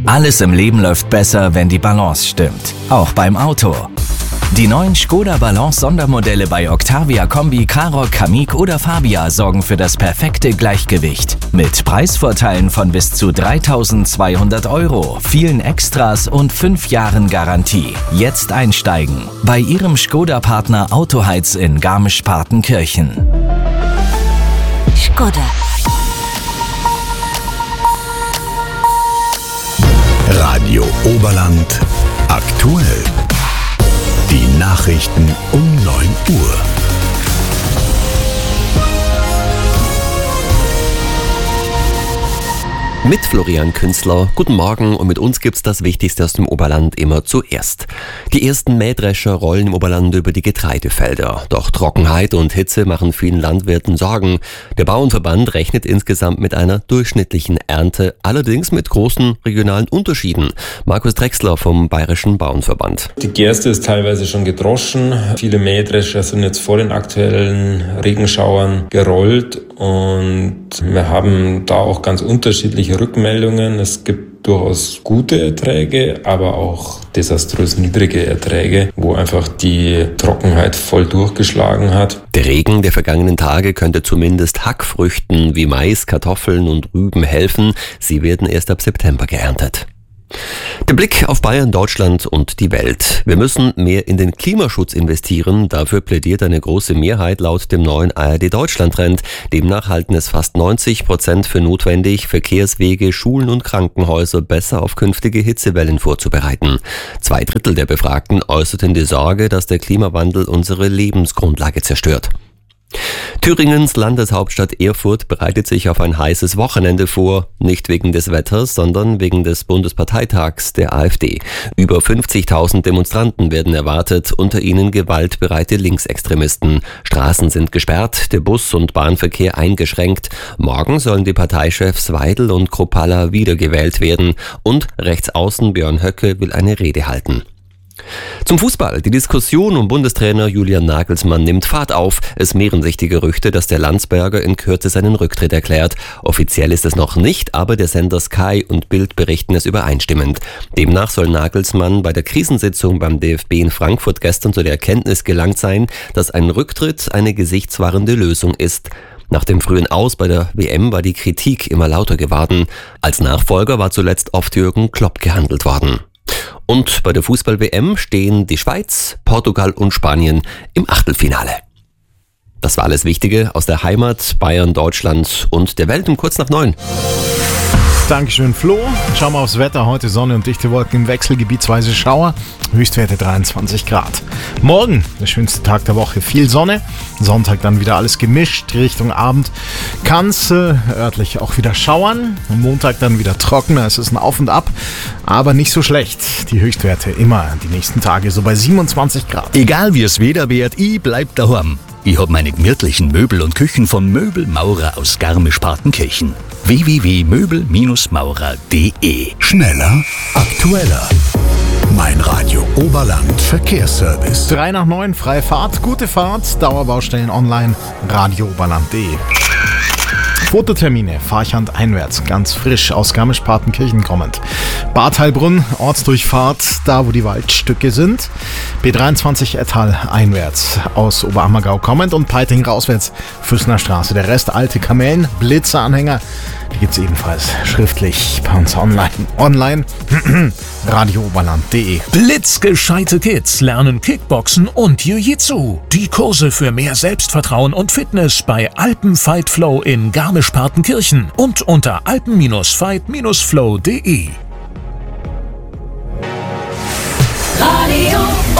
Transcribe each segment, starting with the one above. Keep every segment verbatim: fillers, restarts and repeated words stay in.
Alles im Leben läuft besser, wenn die Balance stimmt. Auch beim Auto. Die neuen Skoda Balance Sondermodelle bei Octavia Kombi, Karoq, Kamiq oder Fabia sorgen für das perfekte Gleichgewicht. Mit Preisvorteilen von bis zu dreitausendzweihundert Euro, vielen Extras und fünf Jahren Garantie. Jetzt einsteigen bei Ihrem Skoda-Partner Autoheiz in Garmisch-Partenkirchen. Skoda. Radio Oberland aktuell. Die Nachrichten um neun Uhr. Mit Florian Künstler. Guten Morgen, und mit uns gibt's das Wichtigste aus dem Oberland immer zuerst. Die ersten Mähdrescher rollen im Oberland über die Getreidefelder. Doch Trockenheit und Hitze machen vielen Landwirten Sorgen. Der Bauernverband rechnet insgesamt mit einer durchschnittlichen Ernte, allerdings mit großen regionalen Unterschieden. Markus Drechsler vom Bayerischen Bauernverband. Die Gerste ist teilweise schon gedroschen. Viele Mähdrescher sind jetzt vor den aktuellen Regenschauern gerollt, und wir haben da auch ganz unterschiedliche Rückmeldungen. Es gibt durchaus gute Erträge, aber auch desaströs niedrige Erträge, wo einfach die Trockenheit voll durchgeschlagen hat. Der Regen der vergangenen Tage könnte zumindest Hackfrüchten wie Mais, Kartoffeln und Rüben helfen. Sie werden erst ab September geerntet. Der Blick auf Bayern, Deutschland und die Welt. Wir müssen mehr in den Klimaschutz investieren. Dafür plädiert eine große Mehrheit laut dem neuen A R D-Deutschland-Trend. Demnach halten es fast neunzig Prozent für notwendig, Verkehrswege, Schulen und Krankenhäuser besser auf künftige Hitzewellen vorzubereiten. Zwei Drittel der Befragten äußerten die Sorge, dass der Klimawandel unsere Lebensgrundlage zerstört. Thüringens Landeshauptstadt Erfurt bereitet sich auf ein heißes Wochenende vor, nicht wegen des Wetters, sondern wegen des Bundesparteitags der AfD. Über fünfzigtausend Demonstranten werden erwartet, unter ihnen gewaltbereite Linksextremisten. Straßen sind gesperrt, der Bus- und Bahnverkehr eingeschränkt. Morgen sollen die Parteichefs Weidel und Kropalla wiedergewählt werden, und Rechtsaußen Björn Höcke will eine Rede halten. Zum Fußball. Die Diskussion um Bundestrainer Julian Nagelsmann nimmt Fahrt auf. Es mehren sich die Gerüchte, dass der Landsberger in Kürze seinen Rücktritt erklärt. Offiziell ist es noch nicht, aber der Sender Sky und Bild berichten es übereinstimmend. Demnach soll Nagelsmann bei der Krisensitzung beim D F B in Frankfurt gestern zu der Erkenntnis gelangt sein, dass ein Rücktritt eine gesichtswahrende Lösung ist. Nach dem frühen Aus bei der W M war die Kritik immer lauter geworden. Als Nachfolger war zuletzt oft Jürgen Klopp gehandelt worden. Und bei der Fußball-W M stehen die Schweiz, Portugal und Spanien im Achtelfinale. Das war alles Wichtige aus der Heimat, Bayern, Deutschland und der Welt um kurz nach neun. Dankeschön, Flo. Schauen wir aufs Wetter. Heute Sonne und dichte Wolken im Wechsel, gebietsweise Schauer. Höchstwerte dreiundzwanzig Grad. Morgen, der schönste Tag der Woche, viel Sonne. Sonntag dann wieder alles gemischt. Richtung Abend kann es äh, örtlich auch wieder schauern. Am Montag dann wieder trockener. Es ist ein Auf und Ab, aber nicht so schlecht. Die Höchstwerte immer die nächsten Tage so bei siebenundzwanzig Grad. Egal wie es Wetter wird, ich bleib daheim. Ich hab meine gemütlichen Möbel und Küchen von Möbelmaurer aus Garmisch-Partenkirchen. w w w punkt möbel maurer punkt d e. Schneller, aktueller. Mein Radio Oberland Verkehrsservice. drei nach neun, freie Fahrt, gute Fahrt, Dauerbaustellen online, radio oberland punkt d e. Fototermine, Fahrchand einwärts, ganz frisch aus Garmisch-Partenkirchen kommend. Bad Heilbrunn, Ortsdurchfahrt, da wo die Waldstücke sind. B dreiundzwanzig Ettal einwärts aus Oberammergau kommend und Peiting rauswärts, Füßner Straße. Der Rest alte Kamellen, Blitzeranhänger, die gibt's ebenfalls schriftlich bei uns online. Online, radio oberland punkt d e. Blitzgescheite Kids lernen Kickboxen und Jiu-Jitsu. Die Kurse für mehr Selbstvertrauen und Fitness bei Alpen Fight Flow in Garmisch-Partenkirchen und unter alpen Fight Flow punkt d e. Radio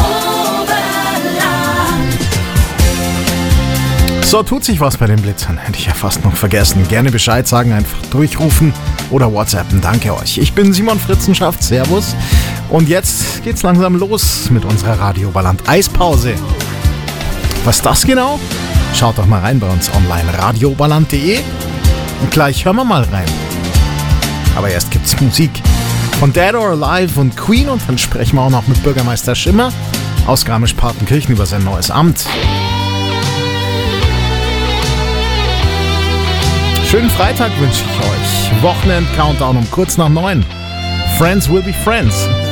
So, tut sich was bei den Blitzern. Hätte ich ja fast noch vergessen. Gerne Bescheid sagen, einfach durchrufen oder WhatsAppen. Danke euch. Ich bin Simon Fritzenschaft. Servus. Und jetzt geht's langsam los mit unserer Radio Oberland Eispause. Was ist das genau? Schaut doch mal rein bei uns online. radio oberland punkt d e. Und gleich hören wir mal rein. Aber erst gibt's Musik von Dead or Alive und Queen. Und dann sprechen wir auch noch mit Bürgermeister Schimmer aus Garmisch-Partenkirchen über sein neues Amt. Schönen Freitag wünsche ich euch. Wochenend-Countdown um kurz nach neun. Friends will be friends.